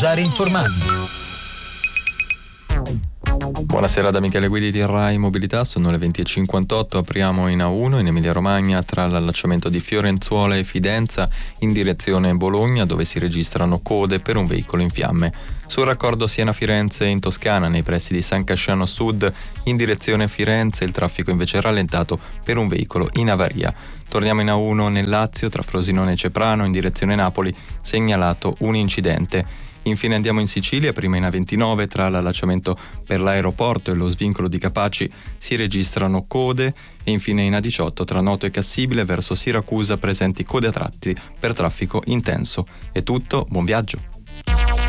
Viaggiare informati. Buonasera da Michele Guidi di Rai Mobilità, sono le 20.58, apriamo in A1 in Emilia Romagna tra l'allacciamento di Fiorenzuola e Fidenza in direzione Bologna, dove si registrano code per un veicolo in fiamme. Sul raccordo Siena-Firenze in Toscana, nei pressi di San Casciano Sud, in direzione Firenze, il traffico invece è rallentato per un veicolo in avaria. Torniamo in A1 nel Lazio, tra Frosinone e Ceprano in direzione Napoli, segnalato un incidente. Infine andiamo in Sicilia, prima in A29 tra l'allacciamento per l'aeroporto e lo svincolo di Capaci si registrano code e infine in A18 tra Noto e Cassibile verso Siracusa presenti code a tratti per traffico intenso. È tutto, buon viaggio!